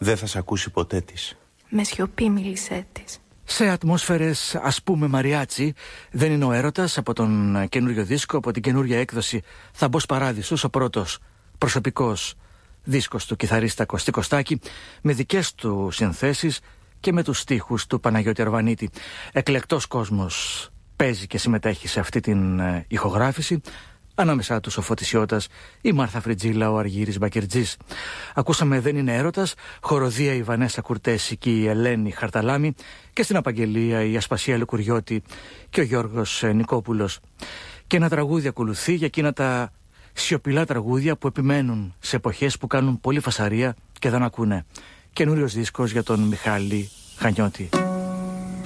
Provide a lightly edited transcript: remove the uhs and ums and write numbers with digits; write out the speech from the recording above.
Δεν θα σ' ακούσει ποτέ της. Με σιωπή μίλησέ της. Σε ατμόσφαιρες ας πούμε μαριάτσι, δεν είναι ο έρωτας από τον καινούριο δίσκο, από την καινούρια έκδοση Θα μπω παράδεισος, ο πρώτος προσωπικός δίσκος του κιθαρίστα Κωστή Κωστάκη, με δικές του συνθέσεις και με τους στίχους του Παναγιώτη Αρβανίτη. Εκλεκτός κόσμος παίζει και συμμετέχει σε αυτή την ηχογράφηση. Ανάμεσά τους ο Φώτης Ιώτας, η Μάρθα Φριτζίλα, ο Αργύρης Μπακερτζής. Ακούσαμε Δεν είναι έρωτας, χοροδία η Βανέσα Κουρτέση και η Ελένη Χαρταλάμη, και στην απαγγελία η Ασπασία Λουκουριώτη και ο Γιώργος Νικόπουλος. Και ένα τραγούδι ακολουθεί για εκείνα τα σιωπηλά τραγούδια που επιμένουν σε εποχές που κάνουν πολύ φασαρία και δεν ακούνε. Καινούριος δίσκος για τον Μιχάλη Χανιώτη.